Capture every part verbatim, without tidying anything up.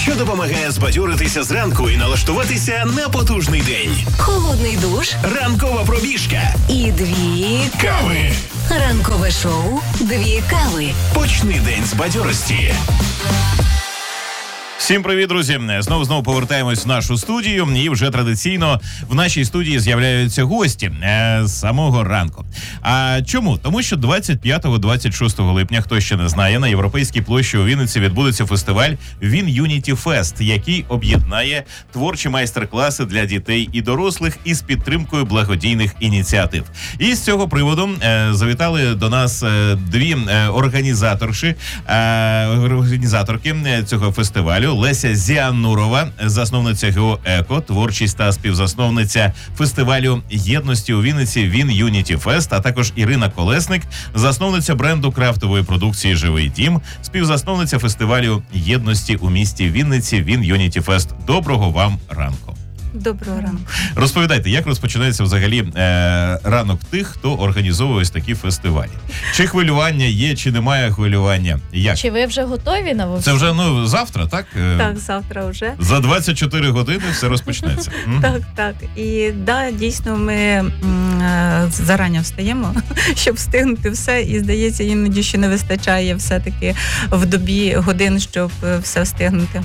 що допомагає збадьоритися зранку і налаштуватися на потужний день. Холодний душ, Ранкова пробіжка і дві кави. Ранкове шоу «Дві кави». Почни день з бадьорості. Всім привіт, друзі! Знову знову повертаємось в нашу студію, і вже традиційно в нашій студії з'являються гості е, з самого ранку. А чому? Тому що двадцять п'ятого - двадцять шостого липня, хто ще не знає, на Європейській площі у Вінниці відбудеться фестиваль Він Юніті Фест, який об'єднає творчі майстер-класи для дітей і дорослих із підтримкою благодійних ініціатив. І з цього приводу е, завітали до нас е, дві е, організаторші, е, організаторки цього фестивалю. Леся Зіанурова, засновниця ГО «Еко», творчість та співзасновниця фестивалю єдності у Вінниці Він Юніті Фест, а також Ірина Колесник, засновниця бренду крафтової продукції «Живий дім», співзасновниця фестивалю єдності у місті Вінниці Він Юніті Фест. Доброго вам ранку. Доброго ранку. Розповідайте, як розпочинається взагалі е, ранок тих, хто організовує ось такі фестивалі? Чи хвилювання є, чи немає хвилювання? Як? Чи ви вже готові на вовсю? Це вже ну завтра, так? Е, Так, завтра вже. За двадцять чотири години все розпочнеться. Так, так. І да, дійсно ми м, е, зарані встаємо, щоб встигнути все. І здається, іноді ще не вистачає все-таки в добі годин, щоб е, все встигнути.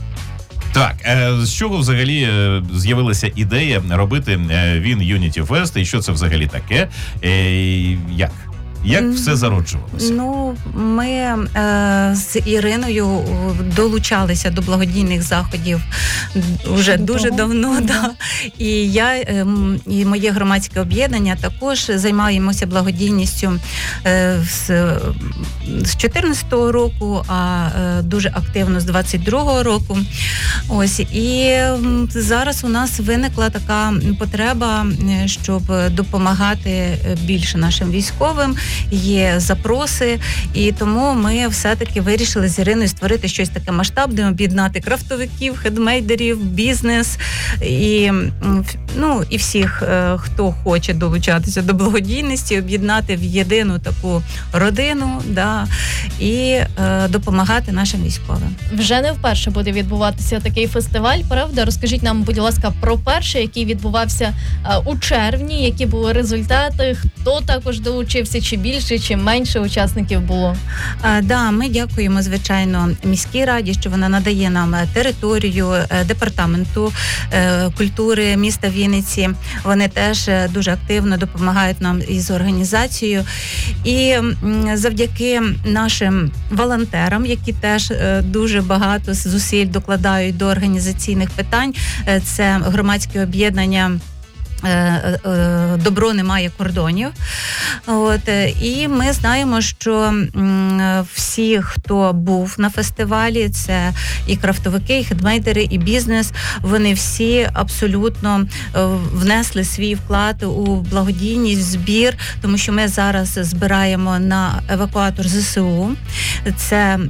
Так, е, з чого взагалі е, з'явилася ідея робити е, Він Юніті Фест, і що це взагалі таке? Е, як? Як все зароджувалося? Ну, ми е, з Іриною долучалися до благодійних заходів вже дуже давно. Да. І я е, і моє громадське об'єднання також займаємося благодійністю е, з, з чотирнадцятого року, а е, дуже активно з двадцять другого року. Ось, і зараз у нас виникла така потреба, щоб допомагати більше нашим військовим. Є запроси, і тому ми все-таки вирішили з Іриною створити щось таке масштабне, об'єднати крафтовиків, хендмейдерів, бізнес і, ну, і всіх, хто хоче долучатися до благодійності, об'єднати в єдину таку родину, да, і е, допомагати нашим військовим. Вже не вперше буде відбуватися такий фестиваль, правда? Розкажіть нам, будь ласка, про перший, який відбувався е, у червні, які були результати, хто також долучився, чи більше, чи менше учасників було? А, да, ми дякуємо, звичайно, міській раді, що вона надає нам територію департаменту е, культури міста Вінниці. Вони теж дуже активно допомагають нам із організацією. І м, завдяки нашим волонтерам, які теж е, дуже багато зусиль докладають до організаційних питань, е, це громадське об'єднання «Добро не має кордонів». От, і ми знаємо, що всі, хто був на фестивалі, це і крафтовики, і хендмейдери, і бізнес, вони всі абсолютно внесли свій вклад у благодійність, збір, тому що ми зараз збираємо на евакуатор ЗСУ. Це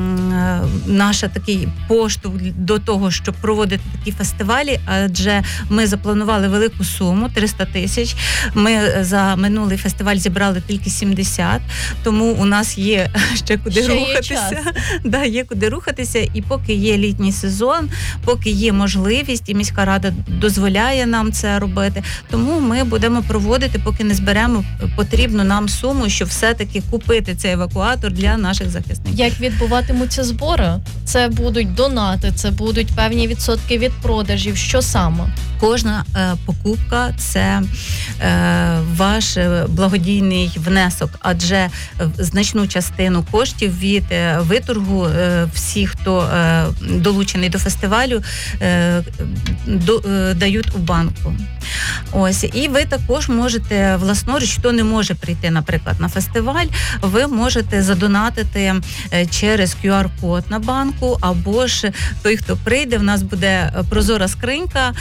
наш такий поштовх до того, щоб проводити такі фестивалі, адже ми запланували велику суму, триста тисяч. Ми за минулий фестиваль зібрали тільки сімдесят, тому у нас є ще куди ще рухатися. Є да, є куди рухатися, і поки є літній сезон, поки є можливість, і міська рада дозволяє нам це робити, тому ми будемо проводити, поки не зберемо потрібну нам суму, щоб все-таки купити цей евакуатор для наших захисників. Як відбуватимуться збори? Це будуть донати, це будуть певні відсотки від продажів. Що саме? Кожна е, покупка – це е, ваш благодійний внесок, адже значну частину коштів від е, виторгу е, всі, хто е, долучений до фестивалю, е, до, е, дають у банку. Ось, і ви також можете власноруч, хто не може прийти, наприклад, на фестиваль, ви можете задонатити через ку ар-код на банку, або ж той, хто прийде, в нас буде прозора скринька, і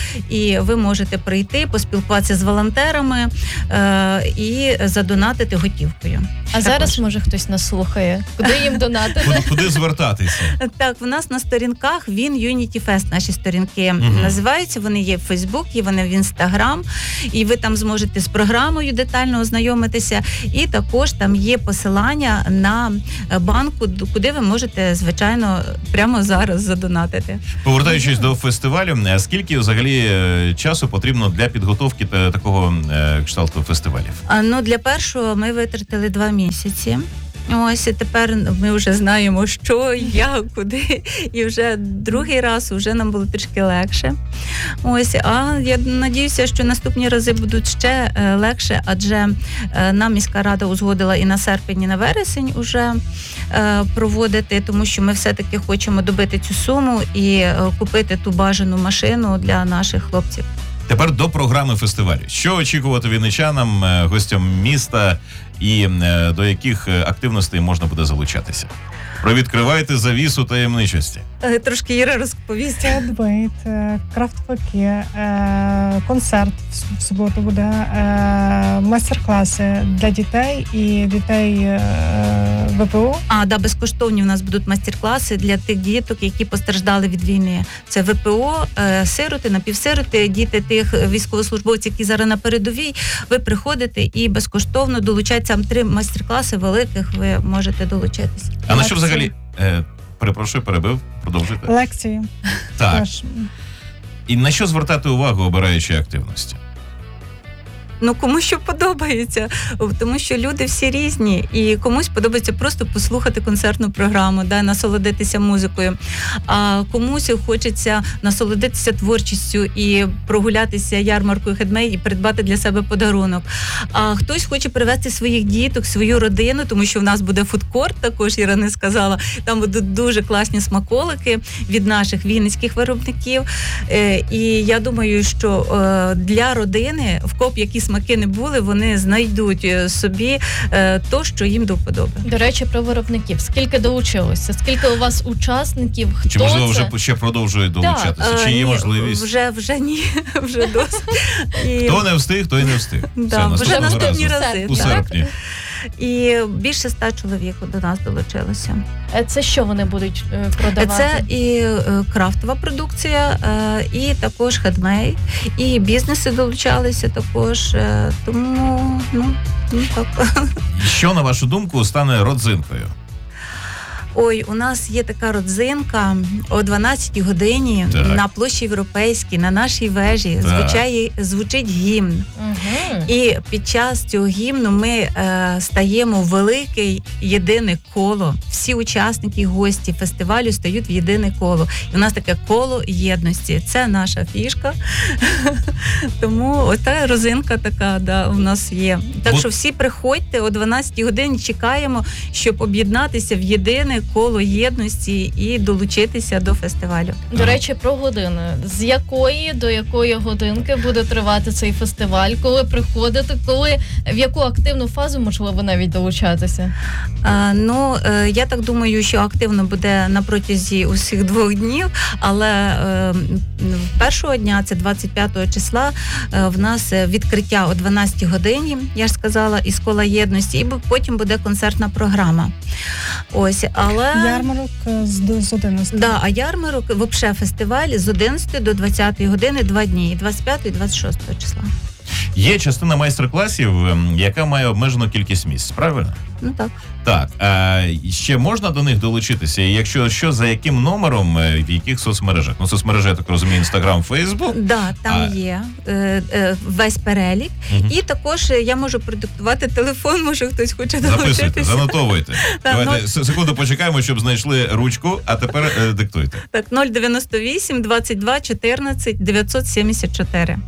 і ви можете прийти, поспілкуватися з волонтерами е, і задонатити готівкою. А зараз, може, хтось нас слухає. Куди їм донатити? Куди, куди звертатися? Так, в нас на сторінках він Unity Fest, наші сторінки Мгм. називаються. Вони є в Фейсбук, є вони в Інстаграм, і ви там зможете з програмою детально ознайомитися. І також там є посилання на банку, куди ви можете, звичайно, прямо зараз задонатити. Повертаючись до фестивалю, е, скільки взагалі е, часу потрібно для підготовки та- такого е, кшталту фестивалів? А, ну, для першого ми витратили два місяці. Ось і тепер ми вже знаємо, що, як, куди. І вже другий раз вже нам було трішки легше. Ось, а я надіюся, що наступні рази будуть ще е, легше, адже е, нам міська рада узгодила і на серпень, і на вересень уже е, проводити, тому що ми все-таки хочемо добити цю суму і е, купити ту бажану машину для наших хлопців. Тепер до програми фестивалю. Що очікувати вінничанам, е, гостям міста і е, до яких е, активностей можна буде залучатися? Провідкривайте завісу таємничості. Е, Трошки Іра розповість. Хендмейд, е, крафтовики, е, концерт в с- в суботу буде, е, майстер-класи для дітей і дітей е, ВПО. А, да, безкоштовні у нас будуть майстер-класи для тих діток, які постраждали від війни. Це ВПО, е, сироти, напівсироти, діти тих військовослужбовців, які зараз на передовій. Ви приходите і безкоштовно долучається. Там три майстер-класи великих, ви можете долучитися. А на що Лекції. взагалі? Е, перепрошую, перебив, продовжуйте. Лекції Так. теж. І на що звертати увагу, обираючи активності? Ну, кому що подобається, тому що люди всі різні, і комусь подобається просто послухати концертну програму, да, насолодитися музикою, а комусь хочеться насолодитися творчістю і прогулятися ярмаркою Хендмейд і придбати для себе подарунок. А хтось хоче привезти своїх діток, свою родину, тому що в нас буде фудкорт, також Іра не сказала, там будуть дуже класні смаколики від наших вінницьких виробників. Е, І я думаю, що е, для родини, в кого б які смаки не були, вони знайдуть е, собі е, то, що їм до вподоби. До речі, про виробників. Скільки долучилося? Скільки у вас учасників? Хто Чи можливо це? вже ще продовжують долучатися? Е, Чи є ні, можливість? Вже, вже ні, вже досить. І, Хто не встиг, той не встиг. Да, Все, вже наступного наступні разу. рази. У так. серпні. І більше ста чоловік до нас долучилося. Е, Це що вони будуть е, продавати? Це і е, крафтова продукція, е, і також хендмейд, і бізнеси долучалися також. е, Тому, ну, ну так. Що, на вашу думку, стане родзинкою? Ой, у нас є така родзинка о дванадцятій годині Так. на площі Європейській, на нашій вежі, Так. звучає, звучить гімн. Угу. І під час цього гімну ми е, стаємо в велике єдине коло. Всі учасники і гості фестивалю стають в єдине коло. І у нас таке коло єдності. Це наша фішка. Тому ота розинка така, да, у нас є. Так Бо- що всі приходьте о дванадцятій годині, чекаємо, щоб об'єднатися в єдине коло єдності і долучитися до фестивалю. До речі, про години. З якої до якої годинки буде тривати цей фестиваль? Коли приходити, коли в яку активну фазу можливо навіть долучатися? А, ну, е, я так думаю, що активно буде на протязі усіх двох днів, але е, першого дня, це двадцять п'ятого числа, е, в нас відкриття о дванадцятій годині, я ж сказала, із кола єдності, і потім буде концертна програма. Ось, але... Ярмарок е, з, до- з одинадцятого. Да, а ярмарок, взагалі фестиваль з одинадцятої до двадцятої години, два дні, і двадцять п'ятого і двадцять шостого числа. Є частина майстер-класів, ем, яка має обмежену кількість місць, правильно? Ну так. Так, а ще можна до них долучитися? І якщо що, за яким номером, е, в яких соцмережах? Ну, соцмережі, я так розумію, Інстаграм, Фейсбук. Да, там А- є е, е, весь перелік. Мгм. І також е, я можу продиктувати телефон, може хтось хоче Записуйте, долучитися. занотовуйте. Так, Давайте ну- с- секунду почекаємо, щоб знайшли ручку, а тепер е, диктуйте. Так, нуль дев'яносто вісім двадцять два чотирнадцять дев'ятсот сімдесят чотири.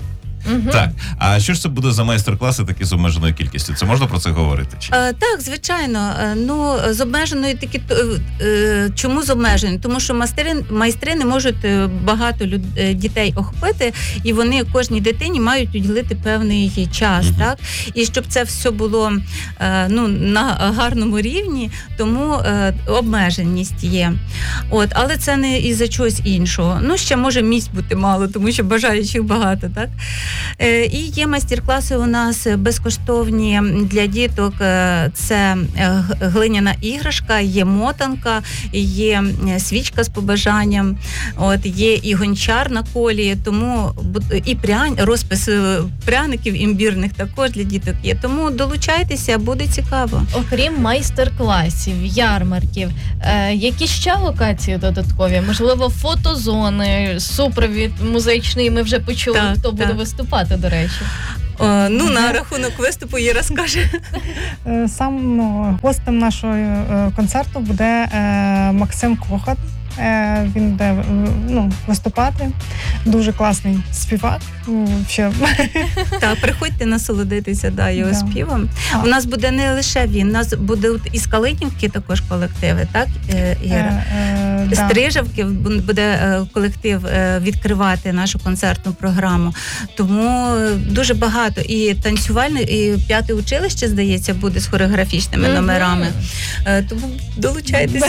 Мгм. Так, а що ж це буде за майстер-класи такі з обмеженою кількістю? Це можна про це говорити? Чи? Е, Так, звичайно. Е, Ну, з обмеженою таки е, е, чому з обмеженою? Тому що майстри, майстри не можуть е, багато люд, е, дітей охопити, і вони кожній дитині мають уділити певний час, Мгм. так? І щоб це все було е, ну, на гарному рівні, тому е, обмеженість є. От, але це не із-за чогось іншого. Ну, ще може місць бути мало, тому що бажаючих багато, так? Е, І є майстер-класи у нас безкоштовні для діток. Е, Це е, г- глиняна іграшка, є мотанка, є е, свічка з побажанням, от, є і гончар на колі, тому бу- і прянь, розпис е, пряників імбірних також для діток є. Тому долучайтеся, буде цікаво. Окрім майстер-класів, ярмарків, е, які ще локації додаткові? Можливо, фотозони, супровід музичний. Ми вже почули, Так, хто буде так. виступати, до речі. Е, Ну, на рахунок виступу Іра скаже. Е, Сам ну, гостем нашого е, концерту буде е, Максим Кохат. Е, Він буде е, ну, виступати. Дуже класний співак. Ну, ще. Так, приходьте насолодитися да, його Да. співом. А. У нас буде не лише він, у нас буде от із Калинівки також колективи, так, е, Іра? Е, е, З да. Стрижавки буде е, колектив е, відкривати нашу концертну програму. Тому е, дуже багато. І танцювальне, і п'яте училище, здається, буде з хореографічними Мгм. номерами. Е, Тому долучайтеся.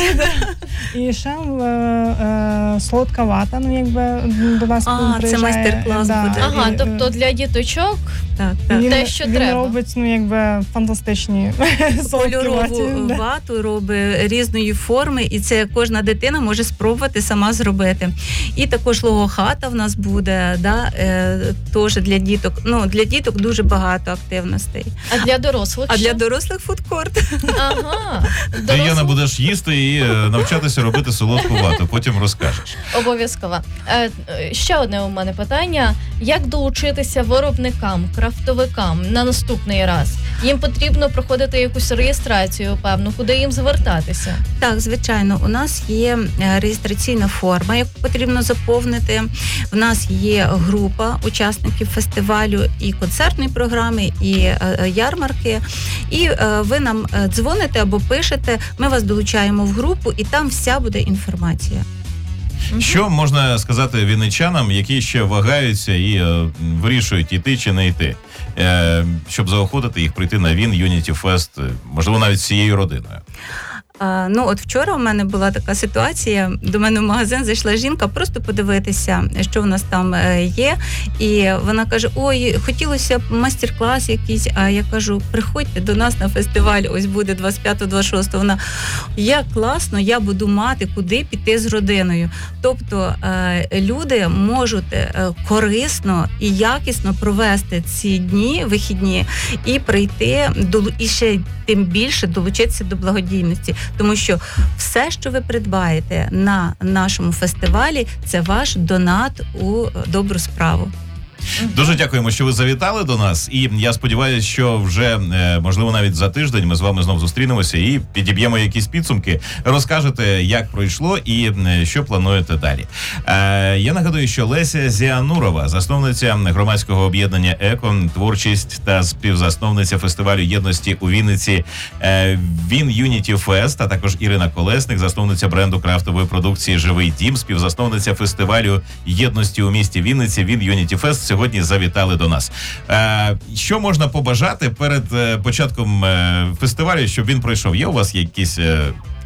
І ще е, е, солодка вата, ну якби до нас А, це приїжджає. майстер-клас буде. Ага, І, е, тобто для діточок Так, так. він, те, що він треба. робить, ну якби фантастичні солодкі ваті, Кольорову да. вату робить різної форми, і це кожна дитина може спробувати сама зробити. І також логохата в нас буде, да, е, теж для діток. Ну, для діток дуже багато активностей. А для дорослих? А що? для дорослих фудкорт. Ага. Ти, Яна, Дорослих будеш їсти і е, навчатися робити солодку вату, потім розкажеш. обов'язково. Е, е, Ще одне у мене питання. Як долучитися виробникам, крафтовикам на наступний раз? Їм потрібно проходити якусь реєстрацію, певно, куди їм звертатися? Так, звичайно, у нас є е, реєстраційна форма, яку потрібно заповнити. В нас є група учасників фестивалю і концертної програми, і е, е, ярмарки. І е, ви нам е, дзвоните або пишете, ми вас долучаємо в групу, і там вся буде інформація. Що можна сказати вінничанам, які ще вагаються і е, вирішують, йти чи не йти, е, щоб заохотити їх прийти на Він Юніті Фест, е, можливо, навіть всією родиною? А, ну, от вчора у мене була така ситуація. До мене в магазин зайшла жінка просто подивитися, що в нас там е, є. І вона каже: ой, хотілося б майстер-клас якийсь. А я кажу, приходьте до нас на фестиваль, ось буде двадцять п'ятого двадцять шостого. Вона, як класно, я буду мати куди піти з родиною. Тобто е, люди можуть е, корисно і якісно провести ці дні, вихідні, і прийти, долу- і ще тим більше долучитися до благодійності. Тому що все, що ви придбаєте на нашому фестивалі, це ваш донат у добру справу. Дуже дякуємо, що ви завітали до нас. І я сподіваюся, що вже, е, можливо, навіть за тиждень ми з вами знов зустрінемося і підіб'ємо якісь підсумки, розкажете, як пройшло і е, що плануєте далі. Е, я нагадую, що Леся Зіанурова, засновниця громадського об'єднання «Еко», творчість та співзасновниця фестивалю єдності у Вінниці е, Він Юніті Фест, а також Ірина Колесник, засновниця бренду крафтової продукції «Живий дім», співзасновниця фестивалю єдності у місті Вінниці Він Юніті Фест, сьогодні завітали до нас. Е, що можна побажати перед е, початком е, фестивалю, щоб він пройшов? Є у вас якісь... Е...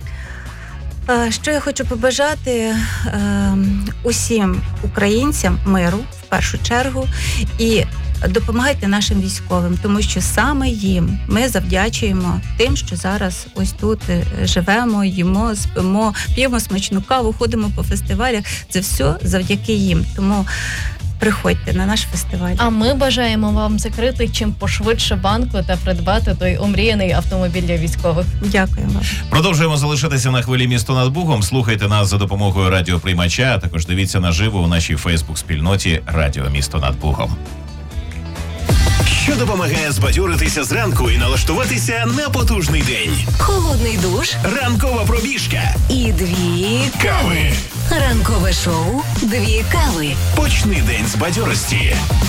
Е, Що я хочу побажати е, усім українцям миру в першу чергу, і допомагайте нашим військовим, тому що саме їм ми завдячуємо тим, що зараз ось тут е, живемо, їмо, спимо, п'ємо смачну каву, ходимо по фестивалях. Це все завдяки їм. Тому приходьте на наш фестиваль. А ми бажаємо вам закрити чим пошвидше банку та придбати той омріяний автомобіль для військових. Дякую вам. Продовжуємо залишатися на хвилі «Місто над Бугом». Слухайте нас за допомогою радіоприймача, а також дивіться наживо у нашій фейсбук-спільноті «Радіо Місто над Бугом». Що допомагає збадьоритися зранку і налаштуватися на потужний день. Холодний душ Ранкова пробіжка. і дві Кави. ранкове шоу. Дві кави. Почни день з бадьорості.